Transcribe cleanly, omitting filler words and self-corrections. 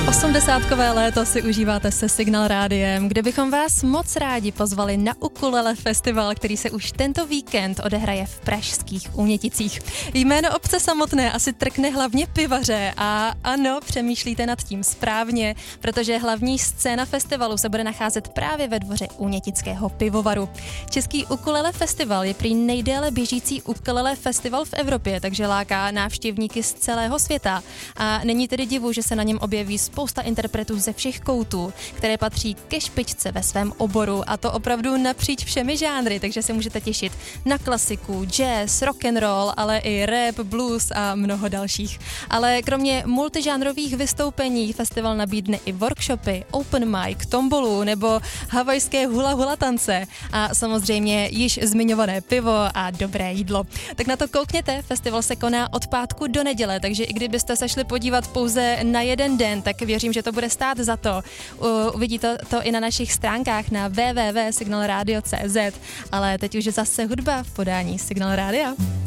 Osmdesátkové léto si užíváte se Signál Rádiem, kde bychom vás moc rádi pozvali na Ukulele Festival, který se už tento víkend odehraje v pražských Úněticích. Jméno obce samotné asi trkne hlavně pivaře a ano, přemýšlíte nad tím správně, protože hlavní scéna festivalu se bude nacházet právě ve dvoře Únětického pivovaru. Český Ukulele Festival je prý nejdéle běžící ukulele festival v Evropě, takže láká návštěvníky z celého světa a není tedy divu, že se na něm objeví spousta interpretů ze všech koutů, které patří ke špičce ve svém oboru a to opravdu napříč všemi žánry, takže se můžete těšit na klasiku, jazz, rock and roll, ale i rap, blues a mnoho dalších. Ale kromě multižánrových vystoupení festival nabídne i workshopy, open mic, tombolu nebo havajské hula hula tance a samozřejmě již zmiňované pivo a dobré jídlo. Tak na to koukněte, festival se koná od pátku do neděle, takže i kdybyste se šli podívat pouze na jeden den, tak věřím, že to bude stát za to. Uvidíte to i na našich stránkách na www.signalradio.cz, ale teď už je zase hudba v podání Signal Rádia.